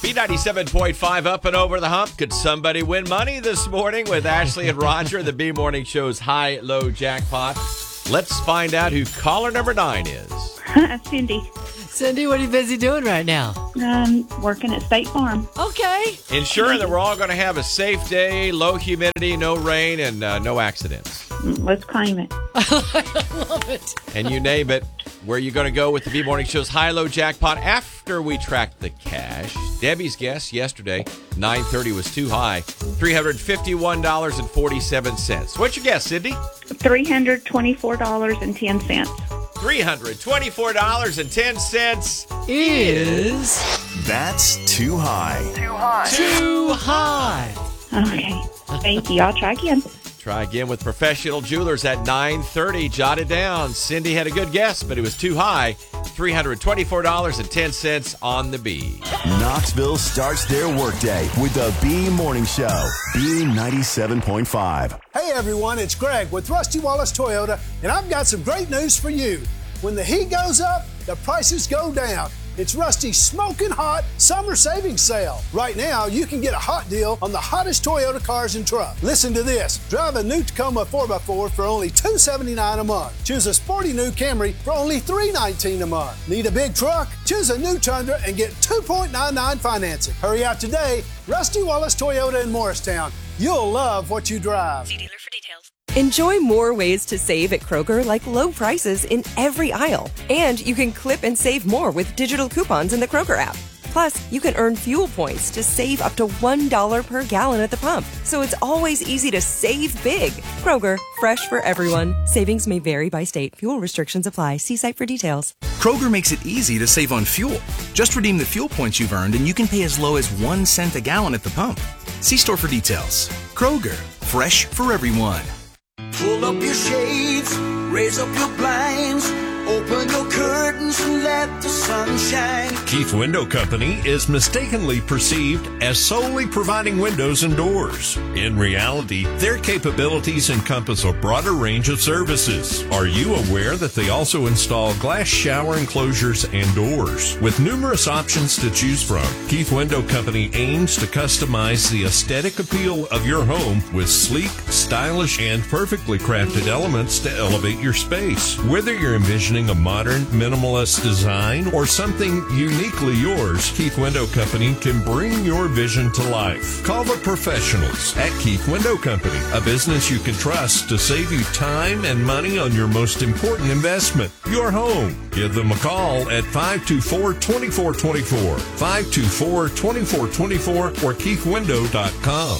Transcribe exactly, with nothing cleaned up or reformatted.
B ninety-seven point five up and over the hump. Could somebody win money this morning with Ashley and Roger, the B Morning Show's high-low jackpot? Let's find out who caller number nine is. Cindy. Cindy, what are you busy doing right now? Um, working at State Farm. Okay. Ensuring that we're all going to have a safe day, low humidity, no rain, and uh, no accidents. Let's claim it. I love it. And you name it. Where you going to go with the B Morning Show's high-low jackpot after we track the cash? Debbie's guess yesterday, nine thirty was too high. three hundred fifty-one dollars and forty-seven cents. What's your guess, Cindy? three hundred twenty-four dollars and ten cents. three hundred twenty-four dollars and ten cents Is That's too high. Too high. too high. Okay. Thank you. I'll try again. Try again with Professional Jewelers at nine thirty. Jot it down. Cindy had a good guess, but it was too high. three hundred twenty-four dollars and ten cents on the B. Knoxville starts their workday with the B Morning Show. B ninety-seven point five. Hey everyone, it's Greg with Rusty Wallace Toyota, and I've got some great news for you. When the heat goes up, the prices go down. It's Rusty's smoking hot summer savings sale. Right now, you can get a hot deal on the hottest Toyota cars and trucks. Listen to this. Drive a new Tacoma four by four for only two hundred seventy-nine dollars a month. Choose a sporty new Camry for only three hundred nineteen dollars a month. Need a big truck? Choose a new Tundra and get two point nine nine financing. Hurry out today. Rusty Wallace Toyota in Morristown. You'll love what you drive. See dealer for details. Enjoy more ways to save at Kroger, like low prices in every aisle. And you can clip and save more with digital coupons in the Kroger app. Plus, you can earn fuel points to save up to one dollar per gallon at the pump. So it's always easy to save big. Kroger, fresh for everyone. Savings may vary by state. Fuel restrictions apply. See site for details. Kroger makes it easy to save on fuel. Just redeem the fuel points you've earned and you can pay as low as one cent a gallon at the pump. See store for details. Kroger, fresh for everyone. Pull up your shades, raise up your blinds, open your curtains and let the sun shine. Keith Window Company is mistakenly perceived as solely providing windows and doors. In reality, their capabilities encompass a broader range of services. Are you aware that they also install glass shower enclosures and doors? With numerous options to choose from, Keith Window Company aims to customize the aesthetic appeal of your home with sleek, stylish, and perfectly crafted elements to elevate your space. Whether you're envisioning a modern, minimalist design or something uniquely yours, Keith Window Company can bring your vision to life. Call the professionals at Keith Window Company, a business you can trust to save you time and money on your most important investment, your home. Give them a call at five two four, two four two four, five two four, two four two four, or keith window dot com.